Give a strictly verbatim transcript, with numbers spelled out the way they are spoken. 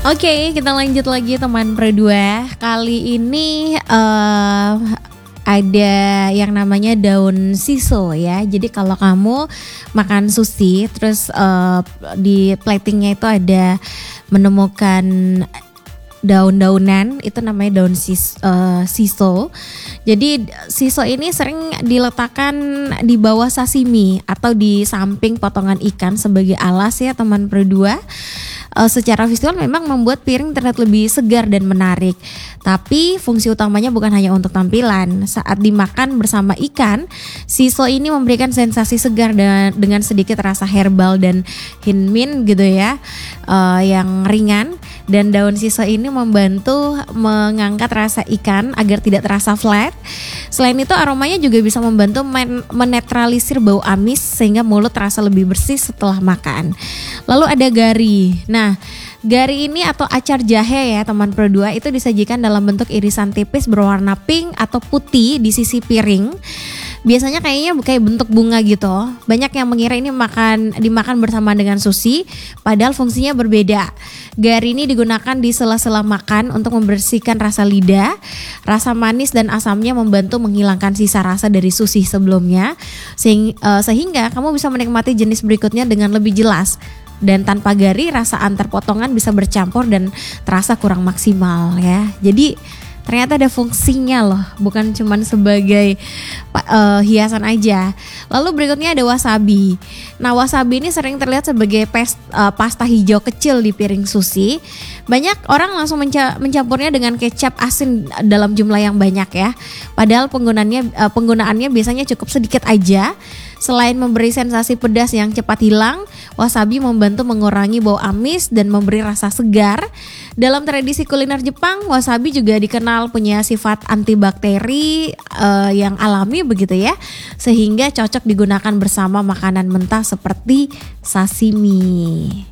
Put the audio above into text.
Oke, kita lanjut lagi teman berdua. Kali ini uh, ada yang namanya daun shiso ya. Jadi kalau kamu makan sushi, terus uh, di platingnya itu ada menemukan daun-daunan, itu namanya daun sis, uh, shiso. Jadi shiso ini sering diletakkan di bawah sashimi atau di samping potongan ikan sebagai alas ya teman berdua. Uh, secara visual memang membuat piring terlihat lebih segar dan menarik. Tapi fungsi utamanya bukan hanya untuk tampilan. Saat dimakan bersama ikan, shiso ini memberikan sensasi segar dan dengan sedikit rasa herbal dan hinmin gitu ya, uh, yang ringan. Dan daun shiso ini membantu mengangkat rasa ikan agar tidak terasa flat. Selain itu aromanya juga bisa membantu men- menetralisir bau amis sehingga mulut terasa lebih bersih setelah makan. Lalu ada gari. Nah, gari ini atau acar jahe ya teman berdua itu disajikan dalam bentuk irisan tipis berwarna pink atau putih di sisi piring. Biasanya kayaknya kayak bentuk bunga gitu. Banyak yang mengira ini makan dimakan bersama dengan sushi, padahal fungsinya berbeda. Gari ini digunakan di sela-sela makan untuk membersihkan rasa lidah. Rasa manis dan asamnya membantu menghilangkan sisa rasa dari sushi sebelumnya, sehingga kamu bisa menikmati jenis berikutnya dengan lebih jelas. Dan tanpa gari rasa antar potongan bisa bercampur dan terasa kurang maksimal ya. Jadi ternyata ada fungsinya loh, bukan cuman sebagai uh, hiasan aja. Lalu berikutnya ada wasabi. Nah, wasabi ini sering terlihat sebagai pes, uh, pasta hijau kecil di piring sushi. Banyak orang langsung menca- mencampurnya dengan kecap asin dalam jumlah yang banyak ya. Padahal penggunaannya uh, penggunaannya biasanya cukup sedikit aja. Selain memberi sensasi pedas yang cepat hilang, wasabi membantu mengurangi bau amis dan memberi rasa segar. Dalam tradisi kuliner Jepang, wasabi juga dikenal punya sifat antibakteri uh, yang alami begitu ya, sehingga cocok digunakan bersama makanan mentah seperti sashimi.